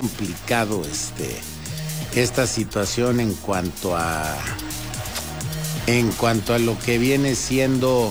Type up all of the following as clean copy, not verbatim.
complicado esta situación en cuanto a lo que viene siendo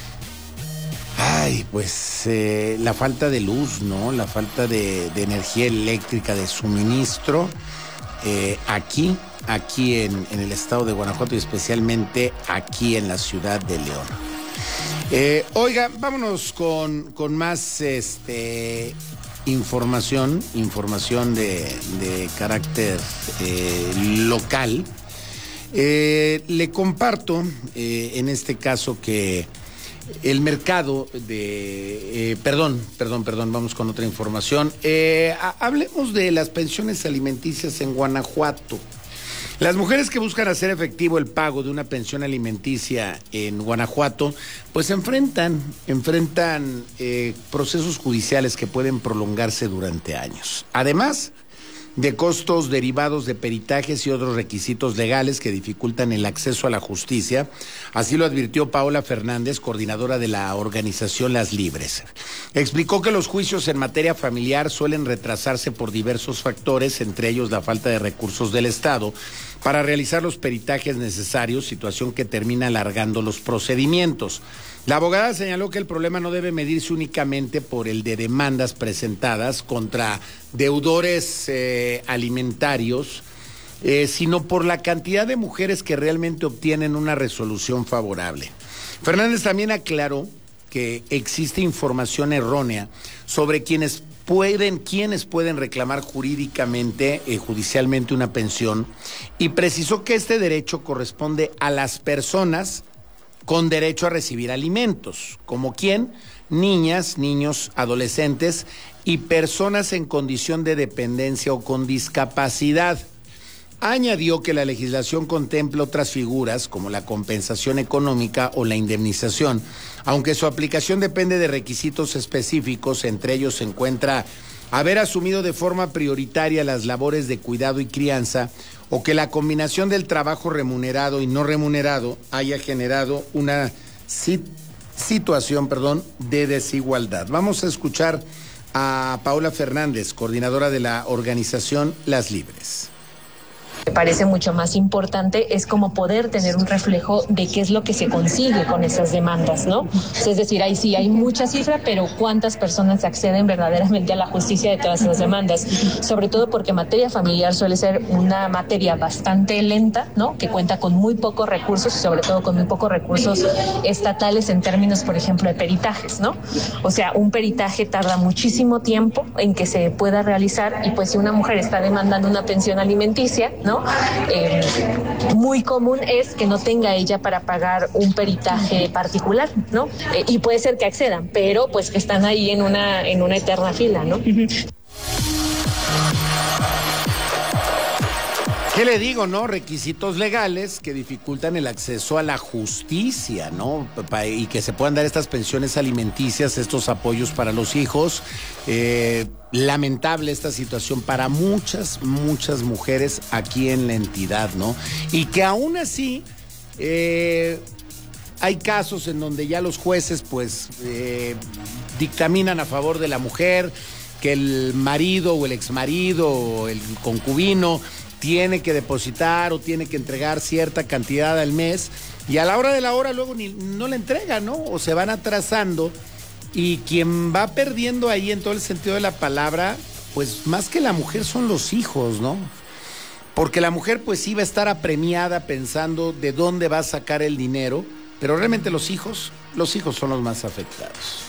la falta de luz, ¿no? La falta de energía eléctrica, de suministro aquí en el estado de Guanajuato y especialmente aquí en la ciudad de León. Oiga, vámonos con más información de carácter local. Le comparto en este caso que el mercado vamos con otra información. Hablemos de las pensiones alimenticias en Guanajuato. Las mujeres que buscan hacer efectivo el pago de una pensión alimenticia en Guanajuato, pues enfrentan procesos judiciales que pueden prolongarse durante años. Además de costos derivados de peritajes y otros requisitos legales que dificultan el acceso a la justicia. Así lo advirtió Paola Fernández, coordinadora de la organización Las Libres. Explicó que los juicios en materia familiar suelen retrasarse por diversos factores, entre ellos la falta de recursos del Estado para realizar los peritajes necesarios, situación que termina alargando los procedimientos. La abogada señaló que el problema no debe medirse únicamente por el de demandas presentadas contra deudores alimentarios, sino por la cantidad de mujeres que realmente obtienen una resolución favorable. Fernández también aclaró que existe información errónea sobre quienes pueden reclamar jurídicamente, judicialmente una pensión, y precisó que este derecho corresponde a las personas con derecho a recibir alimentos, como quién, niñas, niños, adolescentes y personas en condición de dependencia o con discapacidad. Añadió que la legislación contempla otras figuras como la compensación económica o la indemnización, aunque su aplicación depende de requisitos específicos. Entre ellos se encuentra haber asumido de forma prioritaria las labores de cuidado y crianza, o que la combinación del trabajo remunerado y no remunerado haya generado una situación de desigualdad. Vamos a escuchar a Paola Fernández, coordinadora de la organización Las Libres. Me parece mucho más importante es como poder tener un reflejo de qué es lo que se consigue con esas demandas, ¿no? Es decir, ahí sí hay mucha cifra, pero ¿cuántas personas acceden verdaderamente a la justicia de todas esas demandas? Sobre todo porque materia familiar suele ser una materia bastante lenta, ¿no? Que cuenta con muy pocos recursos y sobre todo con muy pocos recursos estatales en términos, por ejemplo, de peritajes, ¿no? O sea, un peritaje tarda muchísimo tiempo en que se pueda realizar y pues si una mujer está demandando una pensión alimenticia, ¿no? Muy común es que no tenga ella para pagar un peritaje particular, ¿no? Y puede ser que accedan, pero pues que están ahí en una eterna fila, ¿no? ¿Qué le digo, no? Requisitos legales que dificultan el acceso a la justicia, ¿no? Y que se puedan dar estas pensiones alimenticias, estos apoyos para los hijos. Lamentable esta situación para muchas mujeres aquí en la entidad, ¿no? Y que aún así hay casos en donde ya los jueces pues dictaminan a favor de la mujer, que el marido o el exmarido o el concubino tiene que depositar o tiene que entregar cierta cantidad al mes y a la hora de la hora luego no la entrega, ¿no? O se van atrasando y quien va perdiendo ahí en todo el sentido de la palabra, pues más que la mujer son los hijos, ¿no? Porque la mujer pues sí va a estar apremiada pensando de dónde va a sacar el dinero, pero realmente los hijos son los más afectados.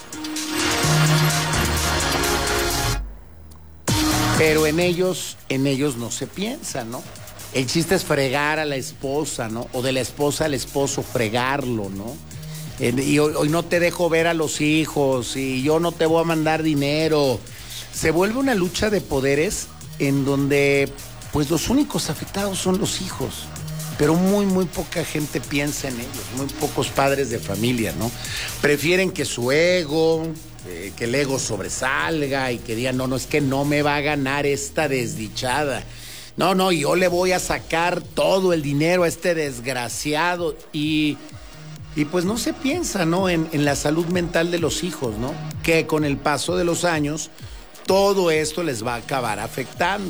Pero en ellos no se piensa, ¿no? El chiste es fregar a la esposa, ¿no? O de la esposa al esposo fregarlo, ¿no? Y hoy no te dejo ver a los hijos y yo no te voy a mandar dinero. Se vuelve una lucha de poderes en donde pues los únicos afectados son los hijos. Pero muy poca gente piensa en ellos, muy pocos padres de familia, ¿no? Prefieren que su ego, que el ego sobresalga y que digan, no, es que no me va a ganar esta desdichada. No, yo le voy a sacar todo el dinero a este desgraciado. Y pues no se piensa, ¿no? En la salud mental de los hijos, ¿no? Que con el paso de los años todo esto les va a acabar afectando.